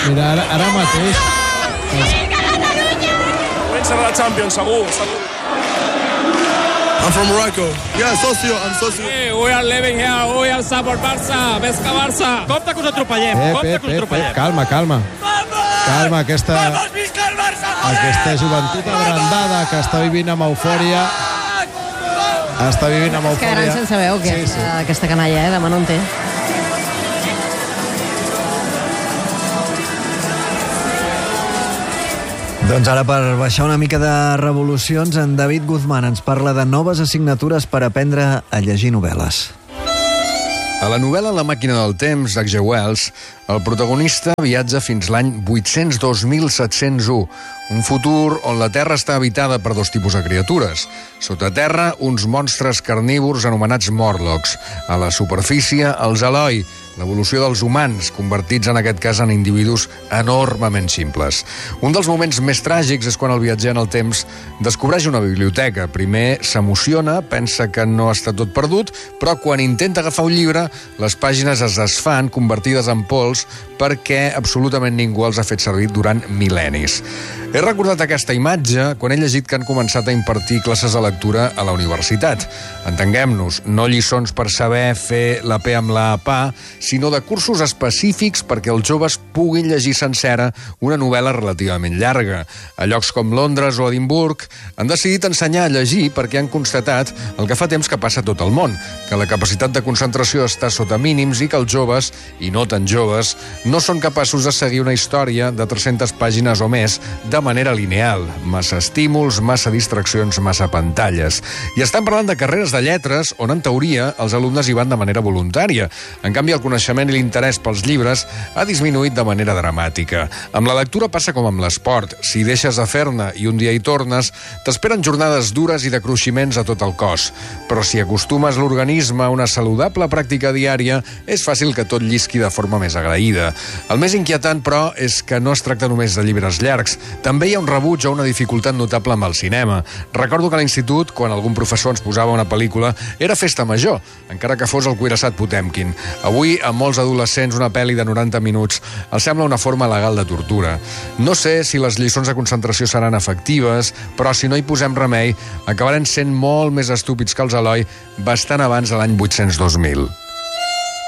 Mira, ara mateix... Comença la Champions, segur. I'm from Morocco. Yeah, socio, I'm socio. Hey, we are living here, we are support Barça, Vesca Barça. Compte que us atropellem, Calma. Calma, aquesta joventut abrandada que està vivint amb eufòria. Quedaran sense veu, aquesta canalla, demà no en té. Doncs ara, per baixar una mica de revolucions, en David Guzmán ens parla de noves assignatures per aprendre a llegir novel·les. A la novel·la La màquina del temps, d'H.G. Wells, el protagonista viatja fins l'any 802.701, un futur on la Terra està habitada per dos tipus de criatures. Sota terra, uns monstres carnívors anomenats Morlocks. A la superfície, els Eloi, l'evolució dels humans, convertits en aquest cas en individus enormement simples. Un dels moments més tràgics és quan el viatger en el temps descobreix una biblioteca. Primer s'emociona, pensa que no està tot perdut, però quan intenta agafar un llibre, les pàgines es desfan, convertides en pols, perquè absolutament ningú els ha fet servir durant mil·lennis. He recordat aquesta imatge quan he llegit que han començat a impartir classes de lectura a la universitat. Entenguem-nos, no lliçons per saber fer la P amb la PA, sinó de cursos específics perquè els joves puguin llegir sencera una novel·la relativament llarga. A llocs com Londres o Edimburg han decidit ensenyar a llegir perquè han constatat el que fa temps que passa a tot el món, que la capacitat de concentració està sota mínims i que els joves, i no tan joves, no són capaços de seguir una història de 300 pàgines o més de manera lineal. Massa estímuls, massa distraccions, massa pantalles. I estan parlant de carreres de lletres on, en teoria, els alumnes hi van de manera voluntària. En canvi, el coneixement i l'interès pels llibres ha disminuït de manera dramàtica. Amb la lectura passa com amb l'esport. Si deixes de fer-ne i un dia hi tornes, t'esperen jornades dures i de cruiximents a tot el cos. Però si acostumes l'organisme a una saludable pràctica diària, és fàcil que tot llisqui de forma més agraïda. El més inquietant, però, és que no es tracta només de llibres llargs. També hi ha un rebuig o una dificultat notable amb el cinema. Recordo que a l'institut, quan algun professor ens posava una pel·lícula, era festa major, encara que fos el cuirassat Potemkin. Avui, a molts adolescents, una pel·li de 90 minuts els sembla una forma legal de tortura. No sé si les lliçons de concentració seran efectives, però si no hi posem remei, acabarem sent molt més estúpids que els Eloi bastant abans de l'any 802.000.